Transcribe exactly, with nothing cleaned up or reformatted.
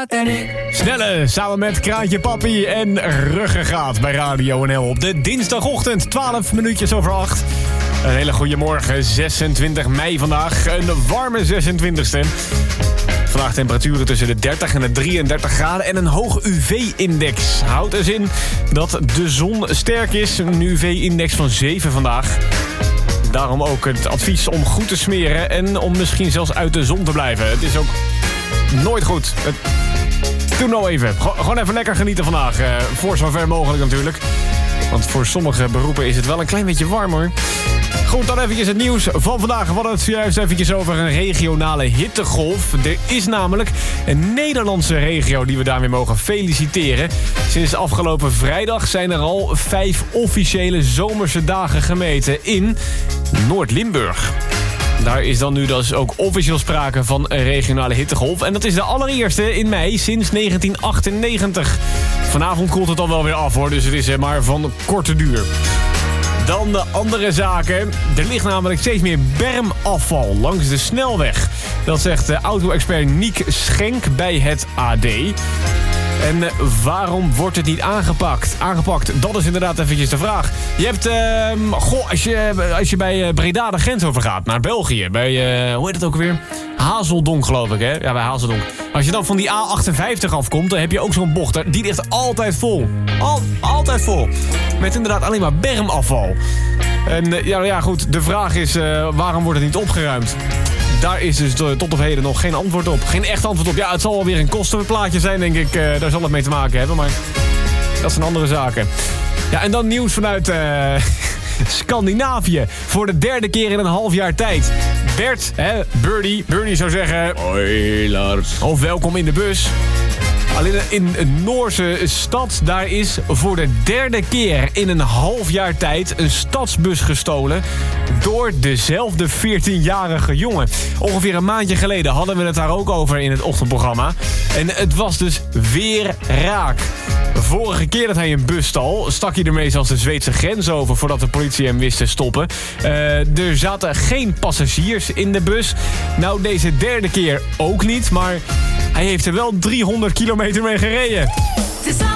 Schat en ik. Snelle, samen met Kraantje Papi en Ruggengraat bij Radio N L op de dinsdagochtend, twaalf minuutjes over acht. Een hele goede morgen, zesentwintig mei vandaag, een warme zesentwintigste. Vandaag temperaturen tussen de dertig en de drieëndertig graden en een hoog U V-index. Houdt dus in dat de zon sterk is, een U V-index van zeven vandaag. Daarom ook het advies om goed te smeren en om misschien zelfs uit de zon te blijven. Het is ook nooit goed. Het... Doe nou even. Gewoon even lekker genieten vandaag. Uh, voor zover mogelijk natuurlijk. Want voor sommige beroepen is het wel een klein beetje warm hoor. Goed, dan eventjes het nieuws van vandaag. We hadden het zojuist eventjes over een regionale hittegolf. Er is namelijk een Nederlandse regio die we daarmee mogen feliciteren. Sinds afgelopen vrijdag zijn er al vijf officiële zomerse dagen gemeten in Noord-Limburg. Daar is dan nu dus ook officieel sprake van een regionale hittegolf. En dat is de allereerste in mei sinds negentien achtennegentig. Vanavond koelt het al wel weer af hoor, dus het is maar van korte duur. Dan de andere zaken. Er ligt namelijk steeds meer bermafval langs de snelweg. Dat zegt de auto-expert Niek Schenk bij het A D. En uh, waarom wordt het niet aangepakt? Aangepakt, dat is inderdaad eventjes de vraag. Je hebt, uh, goh, als je, als je bij uh, Breda de grens overgaat naar België. Bij, uh, hoe heet het ook alweer? Hazeldonk geloof ik, hè? Ja, bij Hazeldonk. Als je dan van die A achtenvijftig afkomt, dan heb je ook zo'n bocht. Die ligt altijd vol. Al, altijd vol. Met inderdaad alleen maar bermafval. En uh, ja, ja, goed, de vraag is, uh, waarom wordt het niet opgeruimd? Daar is dus tot op heden nog geen antwoord op. Geen echt antwoord op. Ja, het zal wel weer een kostenplaatje zijn, denk ik. Uh, daar zal het mee te maken hebben, maar dat zijn andere zaken. Ja, en dan nieuws vanuit uh, Scandinavië. Voor de derde keer in een half jaar tijd. Bert, hè, Birdie, Birdie zou zeggen... Hoi, Lars. Of welkom in de bus. Alleen in een Noorse stad, daar is voor de derde keer in een half jaar tijd een stadsbus gestolen door dezelfde veertienjarige jongen. Ongeveer een maandje geleden hadden we het daar ook over in het ochtendprogramma. En het was dus weer raak. Vorige keer dat hij een bus stal, stak hij ermee zelfs de Zweedse grens over voordat de politie hem wist te stoppen. Uh, er zaten geen passagiers in de bus. Nou, deze derde keer ook niet, maar hij heeft er wel driehonderd kilometer mee gereden.